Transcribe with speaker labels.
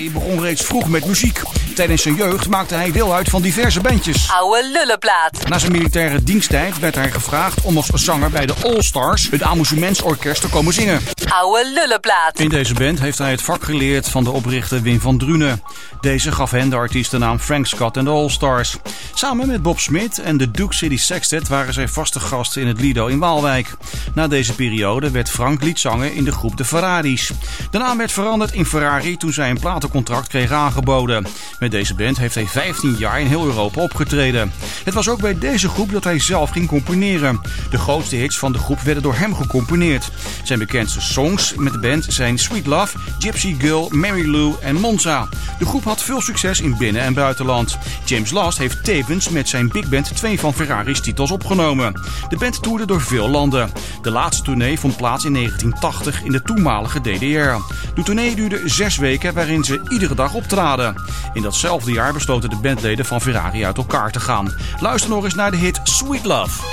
Speaker 1: Hij begon reeds vroeg met muziek. Tijdens zijn jeugd maakte hij deel uit van diverse bandjes.
Speaker 2: Oude lullenplaat.
Speaker 1: Na zijn militaire diensttijd werd hij gevraagd om als zanger bij de All Stars, het amusementsorkest, te komen zingen.
Speaker 2: Oude lullenplaat.
Speaker 1: In deze band heeft hij het vak geleerd van de oprichter Wim van Drunen. Deze gaf hen de artiestennaam Frank Scott and the All Stars. Samen met Bob Smith en de Duke City Sextet waren zij vaste gasten in het Lido in Waalwijk. Na deze periode werd Frank liedzanger in de groep de Ferraris. De naam werd veranderd in Ferrari toen zij een platencontract kregen aangeboden. Met deze band heeft hij 15 jaar in heel Europa opgetreden. Het was ook bij deze groep dat hij zelf ging componeren. De grootste hits van de groep werden door hem gecomponeerd. Zijn bekendste songs met de band zijn Sweet Love, Gypsy Girl, Mary Lou en Monza. De groep had veel succes in binnen- en buitenland. James Last heeft tevens met zijn big band 2 van Ferrari's titels opgenomen. De band toerde door veel landen. De laatste tournee vond plaats in 1980 in de toenmalige DDR. De tournee duurde 6 weken waarin ze iedere dag optraden. In datzelfde jaar besloten de bandleden van Ferrari uit elkaar te gaan. Luister nog eens naar de hit Sweet Love.